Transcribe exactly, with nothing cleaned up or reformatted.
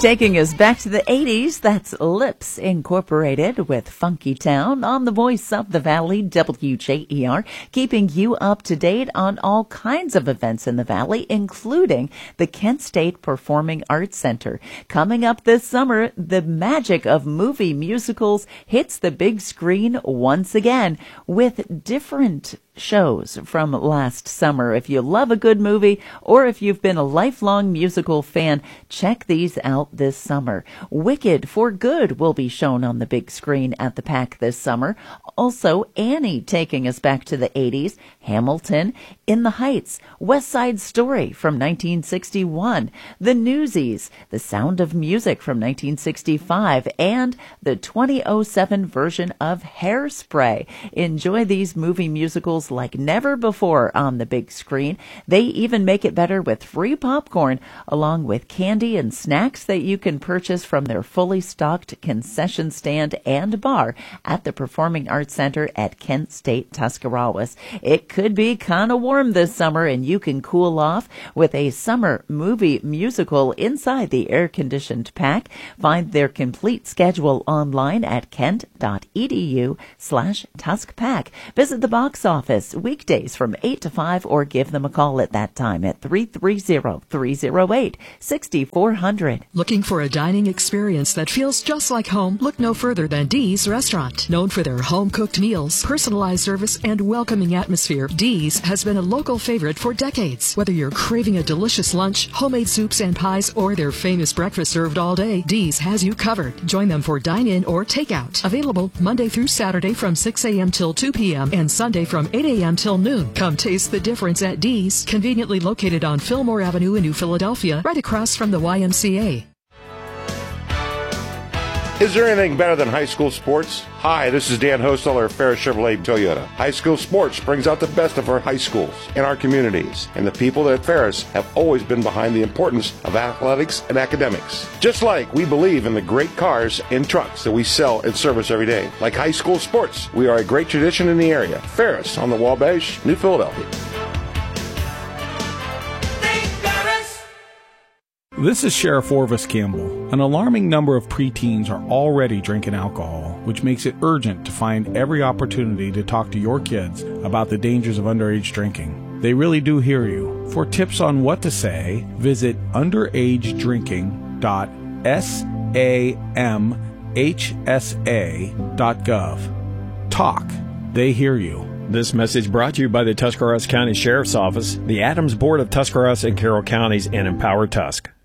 Taking us back to the eighties, that's Lips Incorporated with Funky Town on the Voice of the Valley, W J E R, keeping you up to date on all kinds of events in the Valley, including the Kent State Performing Arts Center. Coming up this summer, the magic of movie musicals hits the big screen once again with different shows from last summer. If you love a good movie or if you've been a lifelong musical fan, check these out this summer. Wicked for Good will be shown on the big screen at the Pack this summer. Also, Annie taking us back to the eighties, Hamilton, In the Heights, West Side Story from nineteen sixty-one, The Newsies, The Sound of Music from nineteen sixty-five, and the twenty oh seven version of Hairspray. Enjoy these movie musicals like never before on the big screen. They even make it better with free popcorn, along with candy and snacks that you can purchase from their fully stocked concession stand and bar at the Performing Arts Center at Kent State Tuscarawas. It could be kind of warm this summer, and you can cool off with a summer movie musical inside the air-conditioned Pack. Find their complete schedule online at kent.edu slash tuskpack. Visit the box office weekdays from eight to five or give them a call at that time at three three zero, three zero eight, six four zero zero. Looking for a dining experience that feels just like home? Look no further than Dee's Restaurant. Known for their home-cooked meals, personalized service, and welcoming atmosphere, Dee's has been a local favorite for decades. Whether you're craving a delicious lunch, homemade soups and pies, or their famous breakfast served all day, Dee's has you covered. Join them for dine-in or takeout. Available Monday through Saturday from six a.m. till two p.m. and Sunday from eight a.m. till noon. Come taste the difference at Dee's, conveniently located on Fillmore Avenue in New Philadelphia, right across from the Y M C A. Is there anything better than high school sports? Hi, this is Dan Hosteller of Ferris Chevrolet Toyota. High school sports brings out the best of our high schools and our communities, and the people at Ferris have always been behind the importance of athletics and academics. Just like we believe in the great cars and trucks that we sell and service every day. Like high school sports, we are a great tradition in the area. Ferris on the Wabash, New Philadelphia. This is Sheriff Orvis Campbell. An alarming number of preteens are already drinking alcohol, which makes it urgent to find every opportunity to talk to your kids about the dangers of underage drinking. They really do hear you. For tips on what to say, visit underage drinking dot samhsa dot gov. Talk. They hear you. This message brought to you by the Tuscarawas County Sheriff's Office, the Adams Board of Tuscarawas and Carroll Counties, and Empower Tusk.